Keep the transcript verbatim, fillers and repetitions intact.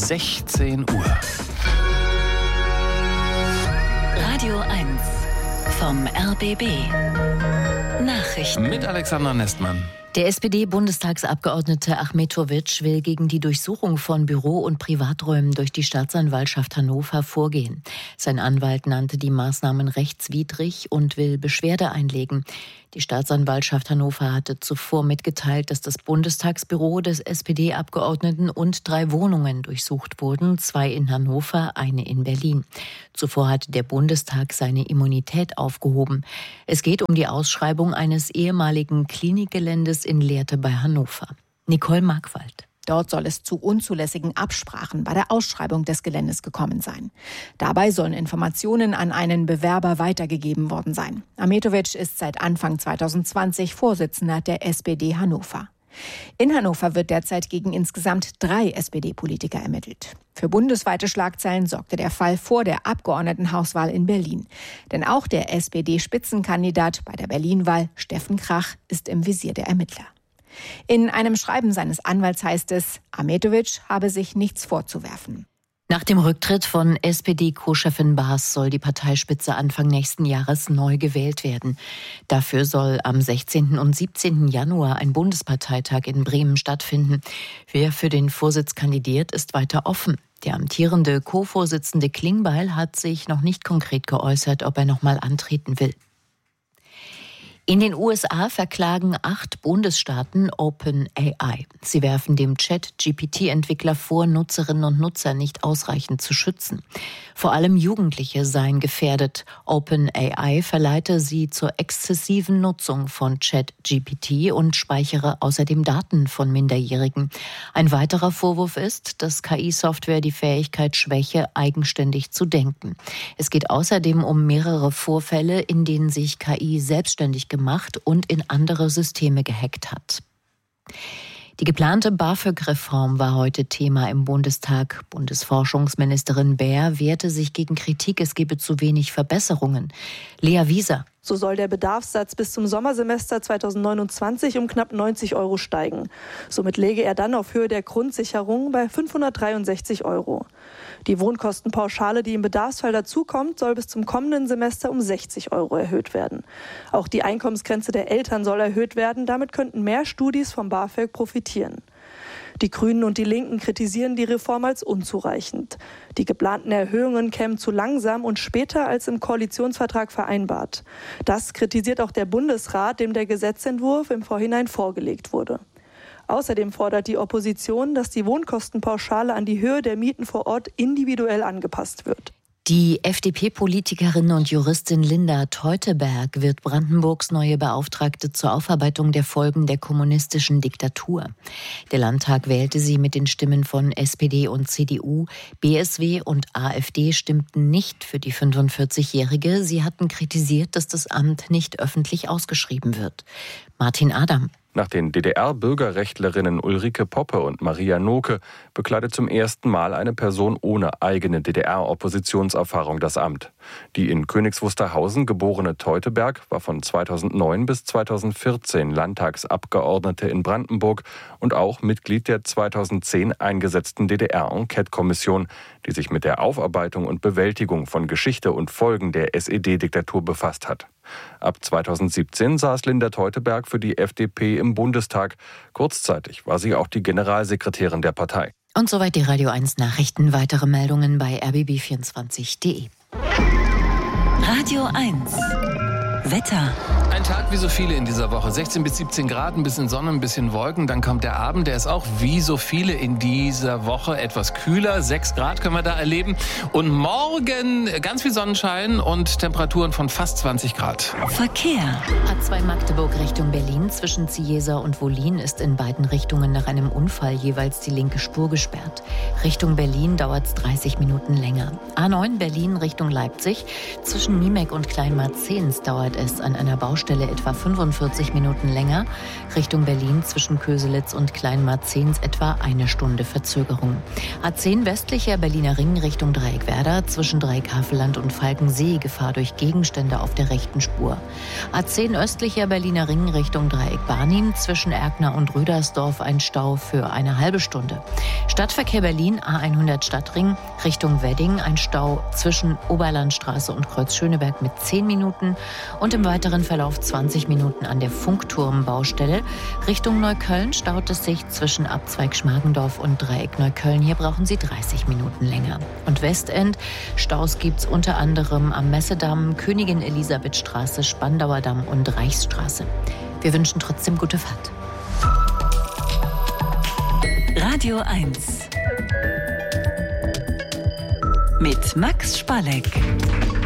sechzehn Uhr. Radio eins vom R B B. Nachrichten. Mit Alexander Nestmann. Der S P D-Bundestagsabgeordnete Achmetovic will gegen die Durchsuchung von Büro- und Privaträumen durch die Staatsanwaltschaft Hannover vorgehen. Sein Anwalt nannte die Maßnahmen rechtswidrig und will Beschwerde einlegen. Die Staatsanwaltschaft Hannover hatte zuvor mitgeteilt, dass das Bundestagsbüro des S P D-Abgeordneten und drei Wohnungen durchsucht wurden, zwei in Hannover, eine in Berlin. Zuvor hatte der Bundestag seine Immunität aufgehoben. Es geht um die Ausschreibung eines ehemaligen Klinikgeländes in Lehrte bei Hannover. Nicole Markwald. Dort soll es zu unzulässigen Absprachen bei der Ausschreibung des Geländes gekommen sein. Dabei sollen Informationen an einen Bewerber weitergegeben worden sein. Achmetovic ist seit Anfang zwanzig zwanzig Vorsitzender der S P D Hannover. In Hannover wird derzeit gegen insgesamt drei S P D-Politiker ermittelt. Für bundesweite Schlagzeilen sorgte der Fall vor der Abgeordnetenhauswahl in Berlin. Denn auch der S P D-Spitzenkandidat bei der Berlin-Wahl, Steffen Krach, ist im Visier der Ermittler. In einem Schreiben seines Anwalts heißt es, Achmetovic habe sich nichts vorzuwerfen. Nach dem Rücktritt von S P D-Co-Chefin Baas soll die Parteispitze Anfang nächsten Jahres neu gewählt werden. Dafür soll am sechzehnten und siebzehnten Januar ein Bundesparteitag in Bremen stattfinden. Wer für den Vorsitz kandidiert, ist weiter offen. Der amtierende Co-Vorsitzende Klingbeil hat sich noch nicht konkret geäußert, ob er noch mal antreten will. In den U S A verklagen acht Bundesstaaten OpenAI. Sie werfen dem Chat-G P T-Entwickler vor, Nutzerinnen und Nutzer nicht ausreichend zu schützen. Vor allem Jugendliche seien gefährdet. OpenAI verleite sie zur exzessiven Nutzung von Chat-G P T und speichere außerdem Daten von Minderjährigen. Ein weiterer Vorwurf ist, dass K I-Software die Fähigkeit schwäche, eigenständig zu denken. Es geht außerdem um mehrere Vorfälle, in denen sich K I selbstständig gemacht und in andere Systeme gehackt hat. Die geplante BAföG-Reform war heute Thema im Bundestag. Bundesforschungsministerin Baer wehrte sich gegen Kritik, es gebe zu wenig Verbesserungen. Lea Wieser. So soll der Bedarfssatz bis zum Sommersemester zweitausendneunundzwanzig um knapp neunzig Euro steigen. Somit läge er dann auf Höhe der Grundsicherung bei fünfhundertdreiundsechzig Euro. Die Wohnkostenpauschale, die im Bedarfsfall dazukommt, soll bis zum kommenden Semester um sechzig Euro erhöht werden. Auch die Einkommensgrenze der Eltern soll erhöht werden. Damit könnten mehr Studis vom BAföG profitieren. Die Grünen und die Linken kritisieren die Reform als unzureichend. Die geplanten Erhöhungen kämen zu langsam und später als im Koalitionsvertrag vereinbart. Das kritisiert auch der Bundesrat, dem der Gesetzentwurf im Vorhinein vorgelegt wurde. Außerdem fordert die Opposition, dass die Wohnkostenpauschale an die Höhe der Mieten vor Ort individuell angepasst wird. Die F D P-Politikerin und Juristin Linda Teuteberg wird Brandenburgs neue Beauftragte zur Aufarbeitung der Folgen der kommunistischen Diktatur. Der Landtag wählte sie mit den Stimmen von S P D und C D U. B S W und AfD stimmten nicht für die fünfundvierzigjährige. Sie hatten kritisiert, dass das Amt nicht öffentlich ausgeschrieben wird. Martin Adam. Nach den D D R-Bürgerrechtlerinnen Ulrike Poppe und Maria Noke bekleidet zum ersten Mal eine Person ohne eigene D D R-Oppositionserfahrung das Amt. Die in Königs Wusterhausen geborene Teuteberg war von zweitausendneun bis zweitausendvierzehn Landtagsabgeordnete in Brandenburg und auch Mitglied der zweitausendzehn eingesetzten D D R-Enquete-Kommission, die sich mit der Aufarbeitung und Bewältigung von Geschichte und Folgen der S E D-Diktatur befasst hat. Ab zweitausendsiebzehn saß Linda Teuteberg für die F D P im Bundestag. Kurzzeitig war sie auch die Generalsekretärin der Partei. Und soweit die Radio eins Nachrichten. Weitere Meldungen bei r b b vierundzwanzig punkt d e. Radio eins Wetter. Ein Tag wie so viele in dieser Woche. sechzehn bis siebzehn Grad, ein bisschen Sonne, ein bisschen Wolken. Dann kommt der Abend, der ist auch wie so viele in dieser Woche etwas kühler. sechs Grad können wir da erleben. Und morgen ganz viel Sonnenschein und Temperaturen von fast zwanzig Grad. Verkehr. A zwei Magdeburg Richtung Berlin zwischen Ziesa und Wollin ist in beiden Richtungen nach einem Unfall jeweils die linke Spur gesperrt. Richtung Berlin dauert es dreißig Minuten länger. A neun Berlin Richtung Leipzig. Zwischen Niemek und Kleinmarzens dauert es an einer Baustelle Baustelle etwa fünfundvierzig Minuten länger. Richtung Berlin zwischen Köselitz und Kleinmarzens etwa eine Stunde Verzögerung. A zehn westlicher Berliner Ring Richtung Dreieckwerder zwischen Dreieckhavelland und Falkensee Gefahr durch Gegenstände auf der rechten Spur. A zehn östlicher Berliner Ring Richtung Dreieck-Barnim zwischen Erkner und Rüdersdorf ein Stau für eine halbe Stunde. Stadtverkehr Berlin A hundert Stadtring Richtung Wedding ein Stau zwischen Oberlandstraße und Kreuz Schöneberg mit zehn Minuten und im weiteren Verlauf zwanzig Minuten an der Funkturmbaustelle. Richtung Neukölln staut es sich zwischen Abzweig Schmargendorf und Dreieck Neukölln. Hier brauchen Sie dreißig Minuten länger. Und Westend, Staus gibt's unter anderem am Messedamm, Königin Elisabethstraße, Spandauer Damm und Reichsstraße. Wir wünschen trotzdem gute Fahrt. Radio eins mit Max Spalleck.